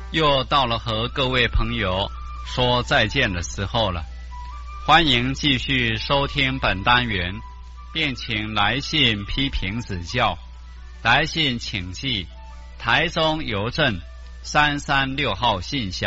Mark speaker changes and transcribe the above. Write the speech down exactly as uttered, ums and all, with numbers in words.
Speaker 1: 又到了和各位朋友说再见的时候了。欢迎继续收听本单元，并请来信批评指教。来信请寄台中邮政三三六号信箱。